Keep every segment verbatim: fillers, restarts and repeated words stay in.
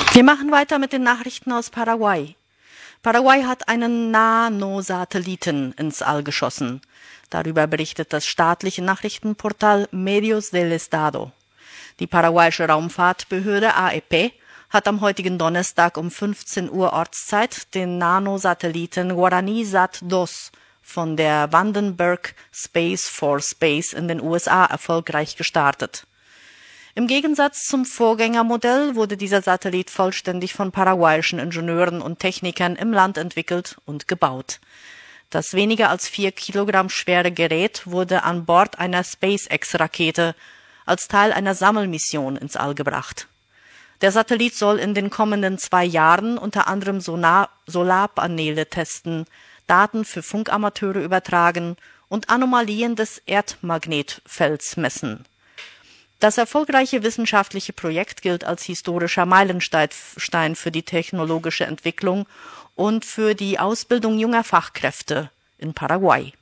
Wir machen weiter mit den Nachrichten aus Paraguay. Paraguay hat einen Nanosatelliten ins All geschossen. Darüber berichtet das staatliche Nachrichtenportal Medios del Estado. Die paraguayische Raumfahrtbehörde A E P hat am heutigen Donnerstag um fünfzehn Uhr Ortszeit den Nanosatelliten Guaraní-Sat zwei von der Vandenberg Space Force Base in den U S A erfolgreich gestartet. Im Gegensatz zum Vorgängermodell wurde dieser Satellit vollständig von paraguayischen Ingenieuren und Technikern im Land entwickelt und gebaut. Das weniger als vier Kilogramm schwere Gerät wurde an Bord einer SpaceX-Rakete als Teil einer Sammelmission ins All gebracht. Der Satellit soll in den kommenden zwei Jahren unter anderem Sonar- Solarpaneele testen, Daten für Funkamateure übertragen und Anomalien des Erdmagnetfelds messen. Das erfolgreiche wissenschaftliche Projekt gilt als historischer Meilenstein für die technologische Entwicklung und für die Ausbildung junger Fachkräfte in Paraguay.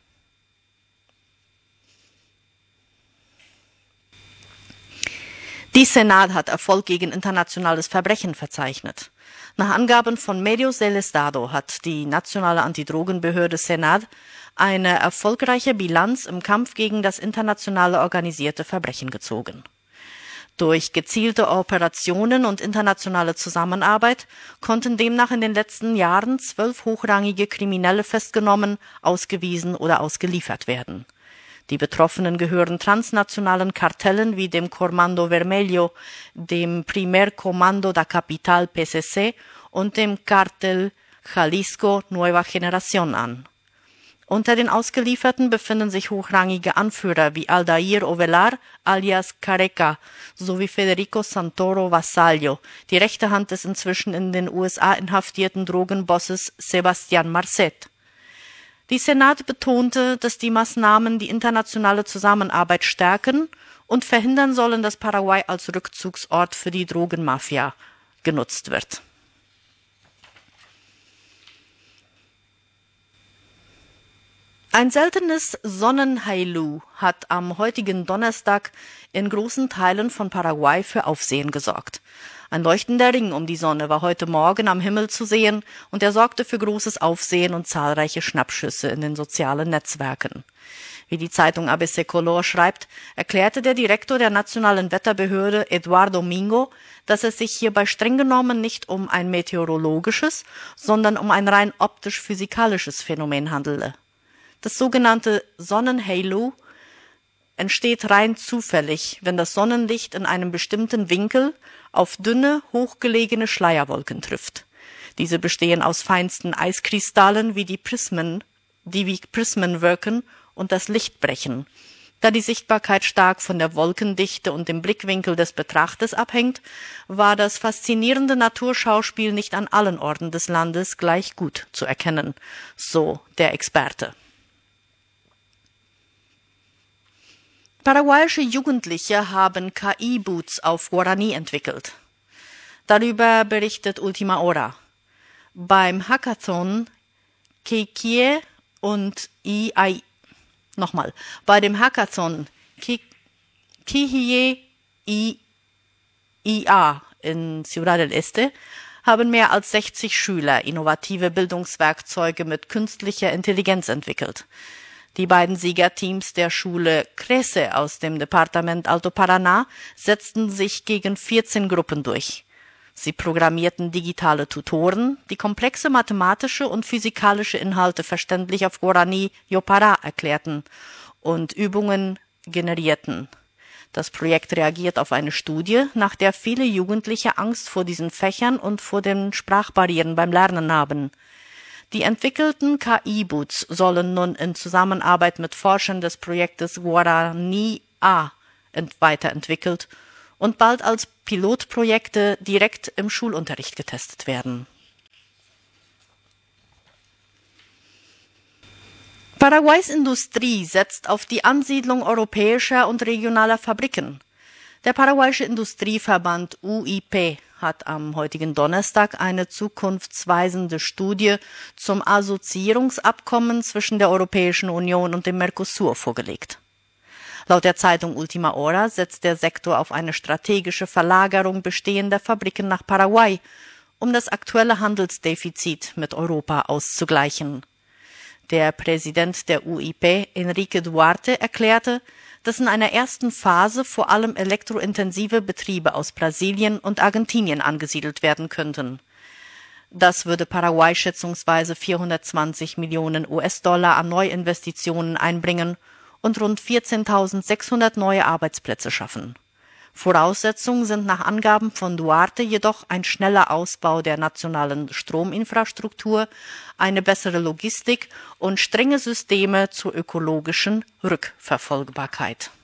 Die Senat hat Erfolg gegen internationales Verbrechen verzeichnet. Nach Angaben von Medios del Estado hat die nationale Antidrogenbehörde Senat eine erfolgreiche Bilanz im Kampf gegen das internationale organisierte Verbrechen gezogen. Durch gezielte Operationen und internationale Zusammenarbeit konnten demnach in den letzten Jahren zwölf hochrangige Kriminelle festgenommen, ausgewiesen oder ausgeliefert werden. Die Betroffenen gehören transnationalen Kartellen wie dem Comando Vermelho, dem Primer Comando da Capital P C C und dem Cartel Jalisco Nueva Generación an. Unter den Ausgelieferten befinden sich hochrangige Anführer wie Aldair Ovelar alias Careca sowie Federico Santoro Vasallo, die rechte Hand des inzwischen in den U S A inhaftierten Drogenbosses Sebastián Marcet. Die Senat betonte, dass die Maßnahmen die internationale Zusammenarbeit stärken und verhindern sollen, dass Paraguay als Rückzugsort für die Drogenmafia genutzt wird. Ein seltenes Sonnenhailu hat am heutigen Donnerstag in großen Teilen von Paraguay für Aufsehen gesorgt. Ein leuchtender Ring um die Sonne war heute Morgen am Himmel zu sehen und er sorgte für großes Aufsehen und zahlreiche Schnappschüsse in den sozialen Netzwerken. Wie die Zeitung A B C Color schreibt, erklärte der Direktor der nationalen Wetterbehörde Eduardo Mingo, dass es sich hierbei streng genommen nicht um ein meteorologisches, sondern um ein rein optisch-physikalisches Phänomen handele. Das sogenannte Sonnenhalo entsteht rein zufällig, wenn das Sonnenlicht in einem bestimmten Winkel auf dünne, hochgelegene Schleierwolken trifft. Diese bestehen aus feinsten Eiskristallen, wie die Prismen, die wie Prismen wirken und das Licht brechen. Da die Sichtbarkeit stark von der Wolkendichte und dem Blickwinkel des Betrachters abhängt, war das faszinierende Naturschauspiel nicht an allen Orten des Landes gleich gut zu erkennen, so der Experte. Paraguayische Jugendliche haben K I-Boots auf Guarani entwickelt. Darüber berichtet Ultima Hora. Beim Hackathon Kikie und I A I Nochmal. Bei dem Hackathon Kihie I A in Ciudad del Este haben mehr als sechzig Schüler innovative Bildungswerkzeuge mit künstlicher Intelligenz entwickelt. Die beiden Siegerteams der Schule Crece aus dem Departement Alto Paraná setzten sich gegen vierzehn Gruppen durch. Sie programmierten digitale Tutoren, die komplexe mathematische und physikalische Inhalte verständlich auf Guarani Yopara erklärten und Übungen generierten. Das Projekt reagiert auf eine Studie, nach der viele Jugendliche Angst vor diesen Fächern und vor den Sprachbarrieren beim Lernen haben. Die entwickelten K I-Boots sollen nun in Zusammenarbeit mit Forschern des Projektes Guarani A weiterentwickelt und bald als Pilotprojekte direkt im Schulunterricht getestet werden. Paraguays Industrie setzt auf die Ansiedlung europäischer und regionaler Fabriken. Der paraguayische Industrieverband U I P hat am heutigen Donnerstag eine zukunftsweisende Studie zum Assoziierungsabkommen zwischen der Europäischen Union und dem Mercosur vorgelegt. Laut der Zeitung Ultima Hora setzt der Sektor auf eine strategische Verlagerung bestehender Fabriken nach Paraguay, um das aktuelle Handelsdefizit mit Europa auszugleichen. Der Präsident der U I P, Enrique Duarte, erklärte, dass in einer ersten Phase vor allem elektrointensive Betriebe aus Brasilien und Argentinien angesiedelt werden könnten. Das würde Paraguay schätzungsweise vierhundertzwanzig Millionen U S-Dollar an Neuinvestitionen einbringen und rund vierzehntausendsechshundert neue Arbeitsplätze schaffen. Voraussetzungen sind nach Angaben von Duarte jedoch ein schneller Ausbau der nationalen Strominfrastruktur, eine bessere Logistik und strenge Systeme zur ökologischen Rückverfolgbarkeit.